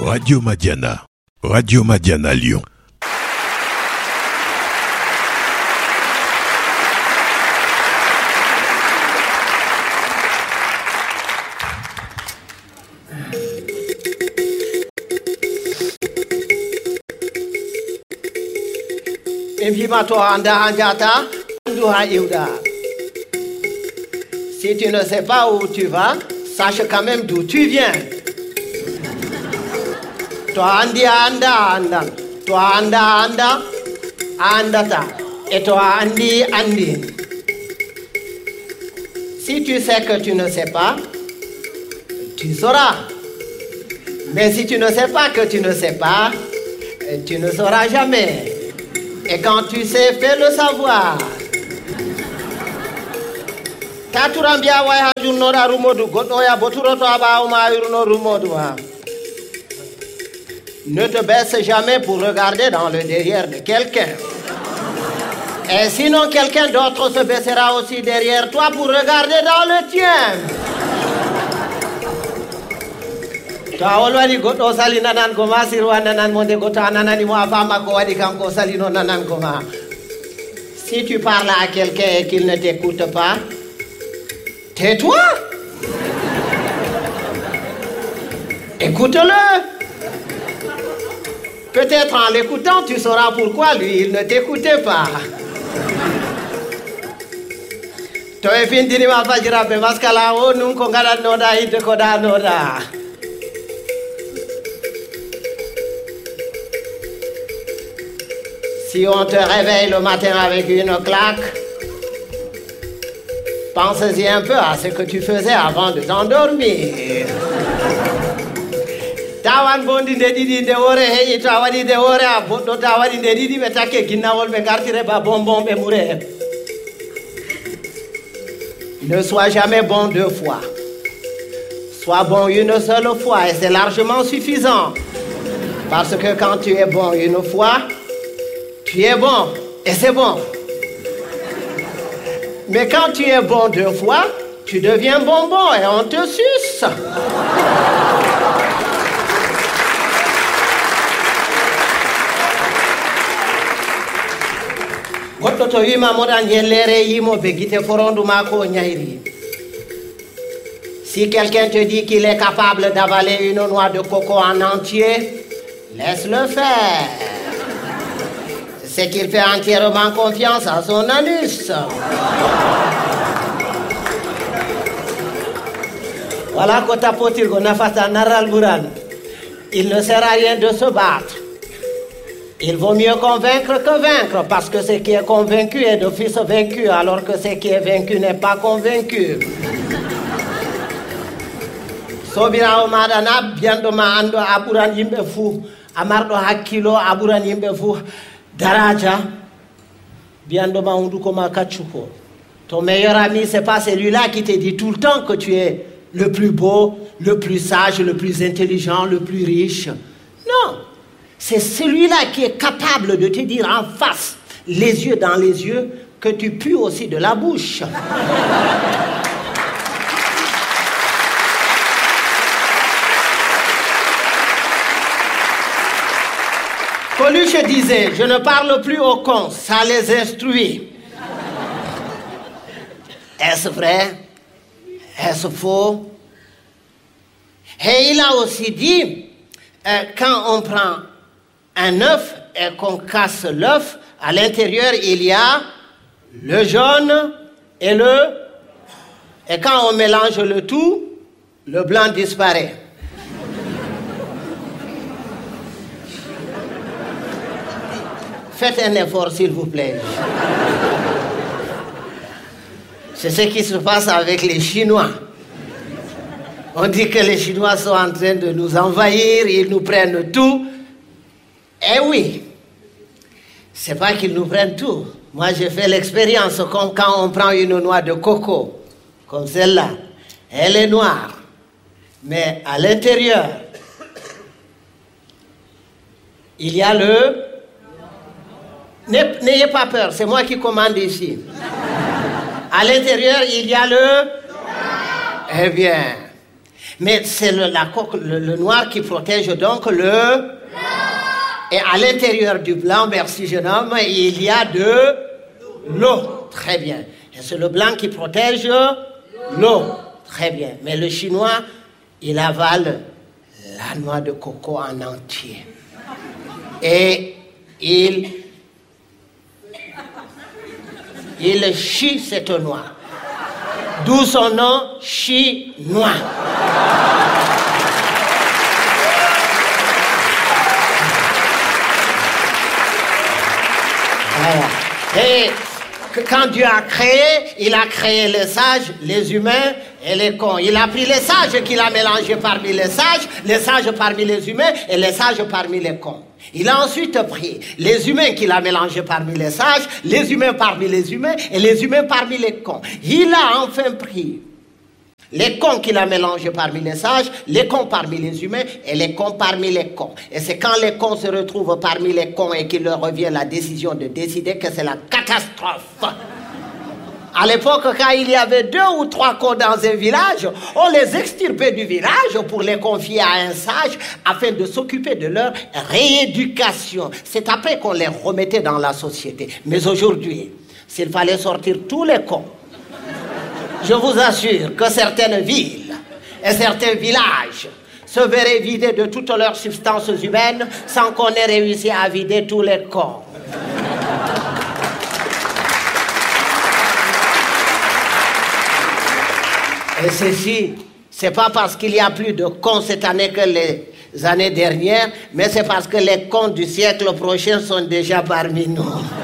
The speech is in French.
Radio Madiana. Radio Madiana Lyon. Si tu ne sais pas où tu vas, sache quand même d'où tu viens. Toi andi anda andan, toi anda anda andata, et toi andi andi. Si tu sais que tu ne sais pas, tu sauras. Mais si tu ne sais pas que tu ne sais pas, tu ne sauras jamais. Et quand tu sais, fais le savoir. Taturambia wa hajunora rumodu godoya boturoto aba uma iruno rumodu. Ne te baisse jamais pour regarder dans le derrière de quelqu'un. Et sinon quelqu'un d'autre se baissera aussi derrière toi pour regarder dans le tien. Ta olwadi godo sali nanan koma sirwa nanan monde gota nanani mo afama ko wadi kanko sali no nanan koma. Si tu parles à quelqu'un et qu'il ne t'écoute pas, tais-toi. Écoute-le. Peut-être en l'écoutant, tu sauras pourquoi lui, il ne t'écoutait pas. Toi et fin diri ma fajira be maskala o nun ko ngada noda ite ko da noda. Si on te réveille le matin avec une claque, pense-y un peu à ce que tu faisais avant de t'endormir. Tawan bondi de didi de ore heyi tawadi de ore a boddo tawadi de didi be takke ginnawol be gartire ba bonbon be moure. Ne sois jamais bon deux fois. Sois bon une seule fois et c'est largement suffisant. Parce que quand tu es bon une fois, tu es bon et c'est bon. Mais quand tu es bon deux fois, tu deviens bonbon et on te suce. Si quelqu'un te dit qu'il est capable d'avaler une noix de coco en entier, laisse-le faire. C'est qu'il fait entièrement confiance à son anus. Voilà Kota Potirgo Nafata Naral Buran. Il ne sert à rien de se battre. Il vaut mieux convaincre que vaincre, parce que ce qui est convaincu est d'office vaincu, alors que ce qui est vaincu n'est pas convaincu. Sobira Omadana, Biandoma Ando Aburan Yimbefu, Amardo Hakilo, Aburan Yimbefu, Daraja, Biandoma Undukoma Kachuko. Ton meilleur ami, c'est pas celui-là qui te dit tout le temps que tu es le plus beau, le plus sage, le plus intelligent, le plus riche. Non. C'est celui-là qui est capable de te dire en face, les yeux dans les yeux, que tu pues aussi de la bouche. Coluche disait, je ne parle plus aux cons, ça les instruit. Est-ce vrai? Est-ce faux? Et il a aussi dit, quand on prend un œuf et qu'on casse l'œuf, à l'intérieur il y a le jaune et le... Et quand on mélange le tout, le blanc disparaît. Faites un effort s'il vous plaît. C'est ce qui se passe avec les Chinois. On dit que les Chinois sont en train de nous envahir, ils nous prennent tout. Eh oui, c'est pas qu'ils nous prennent tout. Moi, j'ai fait l'expérience comme quand on prend une noix de coco, comme celle-là. Elle est noire, mais à l'intérieur, il y a le... N'ayez pas peur, c'est moi qui commande ici. À l'intérieur, il y a le... Eh bien, Mais c'est le noir qui protège donc le blanc. Et à l'intérieur du blanc, merci jeune homme, il y a de l'eau. Très bien. Et c'est le blanc qui protège l'eau. Très bien. Mais le chinois, il avale la noix de coco en entier. Et il chie cette noix. D'où son nom, chinois. Voilà. Et quand Dieu a créé, il a créé les sages, les humains et les cons. Il a pris les sages qu'il a mélangés parmi les sages parmi les humains et les sages parmi les cons. Il a ensuite pris les humains qu'il a mélangés parmi les sages, les humains parmi les humains et les humains parmi les cons. Il a enfin pris les cons qu'il a mélangés parmi les sages, les cons parmi les humains et les cons parmi les cons. Et c'est quand les cons se retrouvent parmi les cons et qu'il leur revient la décision de décider que c'est la catastrophe. À l'époque, quand il y avait 2 ou 3 cons dans un village, on les extirpait du village pour les confier à un sage afin de s'occuper de leur rééducation. C'est après qu'on les remettait dans la société. Mais aujourd'hui, s'il fallait sortir tous les cons, je vous assure que certaines villes et certains villages se verraient vider de toutes leurs substances humaines sans qu'on ait réussi à vider tous les cons. Et ceci, c'est pas parce qu'il y a plus de cons cette année que les années dernières, mais c'est parce que les cons du siècle prochain sont déjà parmi nous.